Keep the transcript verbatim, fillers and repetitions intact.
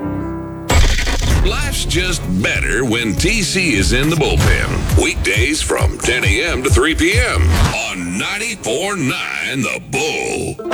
Life's just better when T C is in the bullpen. Weekdays from ten a.m. to three p.m. on ninety-four point nine The Bull.